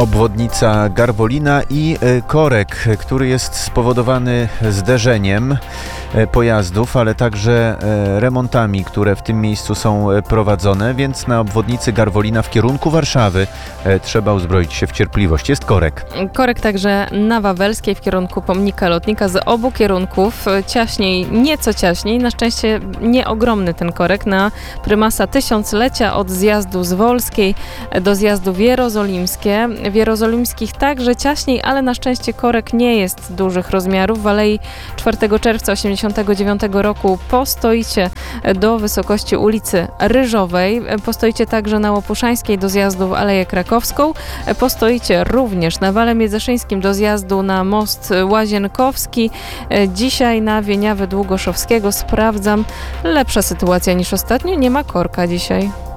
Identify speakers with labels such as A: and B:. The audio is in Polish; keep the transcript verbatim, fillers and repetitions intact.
A: Obwodnica Garwolina i korek, który jest spowodowany zderzeniem pojazdów, ale także remontami, które w tym miejscu są prowadzone, więc na obwodnicy Garwolina w kierunku Warszawy trzeba uzbroić się w cierpliwość. Jest korek.
B: Korek także na Wawelskiej w kierunku pomnika lotnika z obu kierunków. Ciaśniej, nieco ciaśniej, na szczęście nie ogromny ten korek na prymasa tysiąclecia od zjazdu z Wolskiej do zjazdu w Jerozolimskie. W Jerozolimskich także ciaśniej, ale na szczęście korek nie jest dużych rozmiarów. W Alei czwartego czerwca osiemdziesiątego dziewiątego roku postoicie do wysokości ulicy Ryżowej. Postoicie także na Łopuszańskiej do zjazdu w Aleję Krakowską. Postoicie również na Wale Miedzeszyńskim do zjazdu na most Łazienkowski. Dzisiaj na Wieniawy Długoszowskiego sprawdzam, lepsza sytuacja niż ostatnio. Nie ma korka dzisiaj.